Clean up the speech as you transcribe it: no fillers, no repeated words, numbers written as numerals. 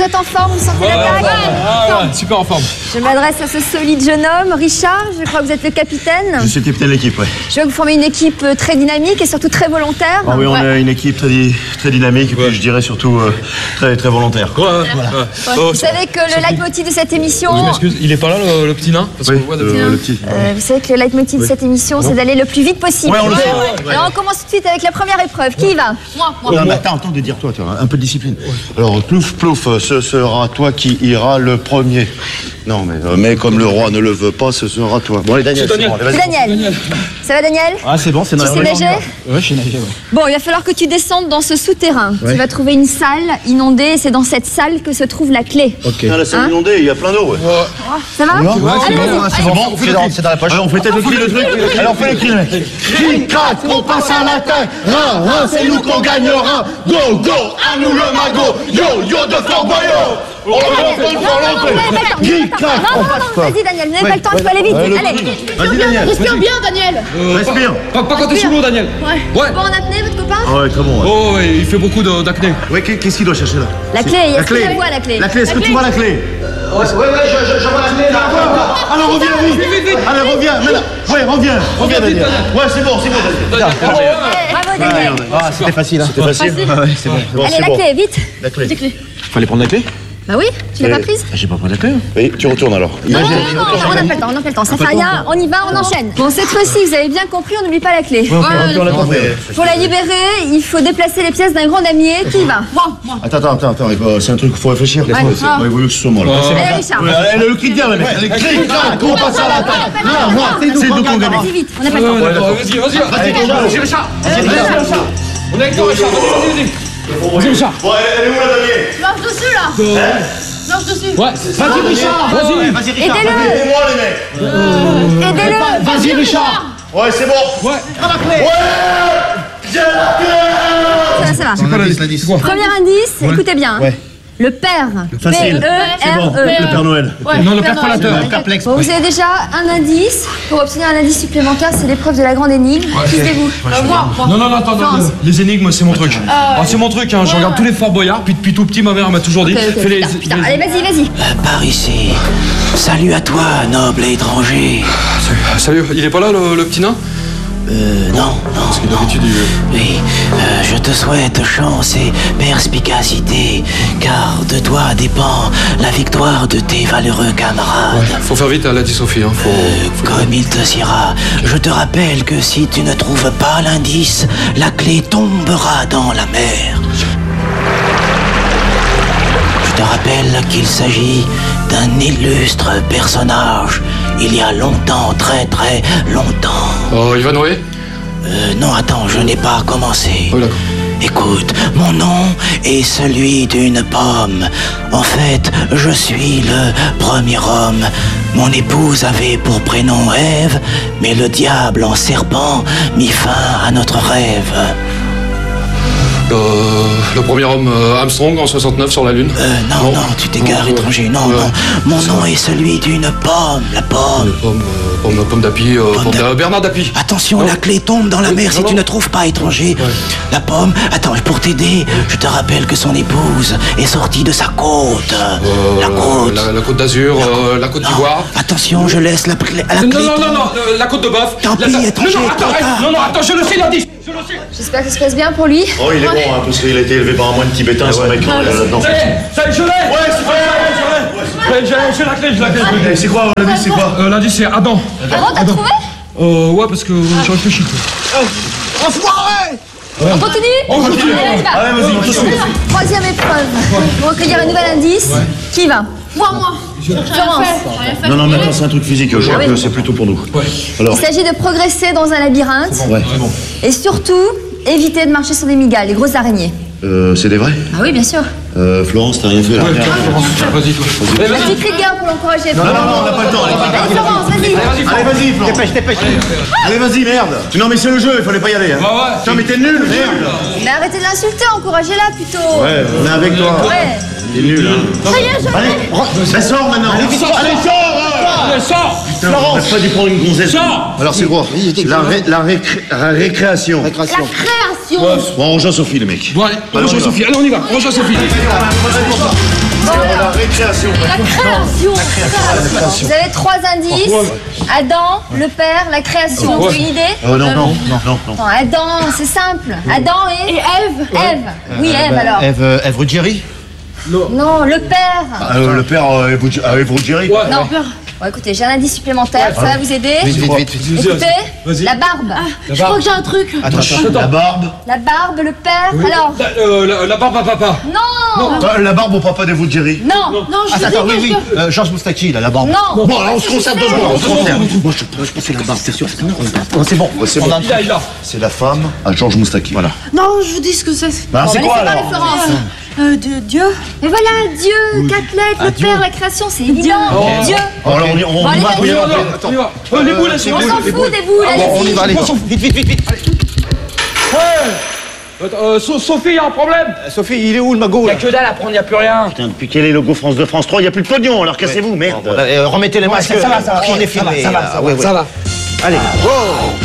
vous êtes en forme, vous sentez l'attaque? Super en forme. Je m'adresse à ce solide jeune homme, Richard, je crois que vous êtes le capitaine. Je suis le capitaine de l'équipe, ouais. Je vois que vous formez une équipe très dynamique et surtout très volontaire. Ah oui, on a une équipe très dynamique et puis je dirais surtout très volontaire. Voilà. Vous savez que le leitmotiv de cette émission... Je m'excuse, il est pas là le petit nain? Parce Oui, qu'on voit le petit. vous savez que le leitmotiv de cette émission, c'est d'aller le plus vite possible. Ouais, on le sait. Alors on commence tout de suite avec la première épreuve. Qui y va? Moi. Non, mais attends de dire toi, un peu de discipline. Alors, plouf, ce sera toi qui ira le premier. Non, mais comme le roi ne le veut pas, ce sera toi. Bon, allez, Daniel, C'est Daniel. bon, allez, C'est Daniel. Ça va, Daniel? Ah, c'est bon, c'est Tu sais nager? Ouais, je sais nager, ouais. Bon, il va falloir que tu descendes dans ce souterrain. Ouais. Tu vas trouver une salle inondée et c'est dans cette salle que se trouve la clé. Ok. Putain, la salle inondée, il y a plein d'eau, ouais. Ça va? Ouais, Allez, vas-y. c'est bon, c'est dans la poche. Allez, on fait peut-être le cri, le truc. Allez, on fait le cri, le mec. Cri, crac, on passe à l'attaque. Rin, c'est nous qu'on gagnera. Go, à nous le magot. Yo de Fort Boyard. On Cri, crac, on passe quoi? Vas-y, Daniel, vous n'avez pas le temps, il faut aller vite. Allez. Vas-y, Daniel. Respire bien, Daniel. Respire. Pas quand t'es sous l'eau, Daniel. Ouais. Ouais. Bon, en apnée, votre copain? Ah ouais, très bon, ouais. Oh, ouais, il fait beaucoup d'acné. Ouais, qu'est-ce qu'il doit chercher là? La clé, il y a La clé. la voie, la clé. La clé, est-ce que tu vois la clé? Ouais, je vois la clé là. Alors reviens vite. Allez, reviens. Mais là. Ouais, reviens, Daniel. Ouais, c'est bon, Daniel. Bravo, Daniel. Ah, c'était facile, hein. C'était facile. Ouais, c'est bon. Bon, Allez, c'est la bon. clé, vite. La clé. Fallait prendre la clé? Bah oui, tu l'as pas prise? J'ai pas pris la clé. Oui, tu retournes alors. Non, on n'a pas le temps, ça fait rien, on y va, on enchaîne. Bon, cette fois-ci, vous avez bien compris, on n'oublie pas la clé. On l'a compris. Pour la libérer, il faut déplacer les pièces d'un grand damier. Qui y va? Moi. Attends, c'est un truc qu'il faut réfléchir. Il vaut mieux que ce soit moi. là. Allez, Richard. Elle le crie bien, le mec. Elle crie, crac, on passe à l'attaque. C'est nous qu'on gagne. Vas-y vite, on n'a pas le temps. Vas-y, Richard. On est avec toi, Richard. Vas-y. Vas-y, Richard. Bon, elle est où la damier? Marche dessus, là. Marche dessus. Ouais. Vas-y, Richard. Vas-y. Aidez-le, Aidez-moi, les mecs. aidez-le. Vas-y, Richard. Ouais, c'est bon. Ouais. J'ai la clé. Ça va. C'est quoi l'indice? Premier indice, écoutez bien. Ouais. Le père. Facile. C'est bon. P-E-R-E. Le Père Noël. Non, le percolateur. Perplexe. Bon, vous avez déjà un indice. Pour obtenir un indice supplémentaire, c'est l'épreuve de la grande énigme. Qui c'est-vous? Moi. Non, attends. Les énigmes, c'est mon truc. C'est mon truc, hein. Je regarde tous les Fort Boyard, puis depuis tout petit, ma mère m'a toujours dit. Fais les. Putain, allez, vas-y. Par ici. Salut à toi, noble étranger. Salut, il est pas là, le petit nain? Non. D'habitude, Oui, je te souhaite chance et perspicacité, car de toi dépend la victoire de tes valeureux camarades. Faut faire vite, elle a dit Sophie, hein. Comme il te dira, je te rappelle que si tu ne trouves pas l'indice, la clé tombera dans la mer. Je te rappelle qu'il s'agit d'un illustre personnage. Il y a longtemps, très longtemps. Oh, Ivan Noé? Non, attends, je n'ai pas commencé. Oh, d'accord. Écoute, mon nom est celui d'une pomme. En fait, je suis le premier homme. Mon épouse avait pour prénom Ève, mais le diable en serpent mit fin à notre rêve. Le premier homme Armstrong en 69 sur la Lune. Non, tu t'égares, étranger. Non. Mon nom est celui d'une pomme, la pomme. Pomme d'Api, Bernard d'Api. Attention, la clé tombe dans la mer si tu ne trouves pas, étranger. La pomme, attends, pour t'aider, je te rappelle que son épouse est sortie de sa côte. La côte. La côte d'Azur, la côte d'Ivoire. Attention, je laisse la clé. Non, la côte de Bœuf. Tant pis, étranger, Attends, je le sais, l'indice. J'espère que ça se passe bien pour lui. Oh, il est bon, hein, parce qu'il a été élevé par un moine tibétain, son mec. là-dedans. Ça, je l'ai. Ouais, c'est vrai. J'ai la clé. C'est quoi, l'indice, c'est quoi? L'indice, c'est Adam. Avant, t'as trouvé? Ouais, parce que j'ai réfléchi. On continue? On continue. Allez, on y va. Allez, vas-y, on continue. Troisième épreuve. Pour recueillir un nouvel indice. Qui y va? Moi. Florence. Non, mais attends, c'est un truc physique, je crois que c'est plutôt pour nous. Alors, Il s'agit de progresser dans un labyrinthe. ouais. Et surtout, éviter de marcher sur des migales, les grosses araignées. C'est des vrais? Ah oui, bien sûr. Florence, t'as rien fait là? Vas-y, toi. Un petit cri de guerre pour l'encourager. Non, on n'a pas le temps. Allez, Florence, vas-y. Allez, vas-y, Florence. Dépêche. Allez, vas-y, merde. Non, mais c'est le jeu, il fallait pas y aller. Hein. Ouais. Putain, mais t'es nul, merde. Mais arrêtez de l'insulter, encouragez-la plutôt. Ouais, on est avec toi. Ouais. T'es nul, hein. Ça y est, je Allez, sors maintenant. Allez, Sors. Putain, on a pas dû prendre une gonzesse. Sors. Alors, c'est quoi? La récréation. création. Bon, on rejoint Sophie, les mecs. Bon, allez, on rejoint Sophie. Allez, on y va. On rejoint Sophie. La récréation. La création. Vous avez 3 indices. Adam, le père, la création. Vous avez une idée? Non. Attends, Adam, c'est simple. Adam Et Ève. Ève. Oui, Ève alors. Ève Ruggieri. Non, le père. Le père Ève Ruggieri. Non. Bon, écoutez, j'ai un indice supplémentaire, ça va vous aider. Vite. Écoutez, Vas-y. la barbe. Je crois que j'ai un truc. Attends. La barbe. La barbe, le père, alors. La barbe à papa. Non. La barbe au papa d'Ève Ruggieri. Non. Non, je dis Attends, oui. quelque chose. Georges Moustaki, là, la barbe. Non. Bon, alors on se concentre 2 secondes. On se concentre. Moi, je pensais la barbe, c'est sûr. Non, c'est bon. C'est bon. Il a. C'est la femme à Georges Moustaki. Voilà. Non, je vous dis ce que c'est. Bah, c'est Laissez quoi parler alors Florence. Dieu. Mais voilà, Dieu, 4 lettres, le père, la création, c'est évident. Dieu. Alors on y Bon, va. allez, On y va. Les boules, elles sont On s'en fout des boules, Bon, on y allez-y. va, allez. Vite. Sophie, il y a un problème. Sophie, il est où le magot là? Que dalle à prendre, y a plus rien. Putain, depuis quel est le logo France 2, France 3, il n'y a plus de pognon, alors cassez-vous, merde. Remettez les masques. ça va, on est filmé. ça va. Allez, go.